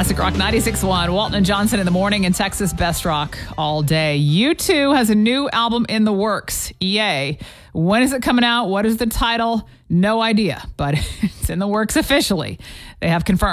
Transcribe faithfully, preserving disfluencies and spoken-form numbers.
Classic Rock ninety-six point one. Walton and Johnson in the morning and Texas Best Rock all day. U two has a new album in the works. Yay. When is it coming out? What is the title? No idea, but it's in the works officially. They have confirmed.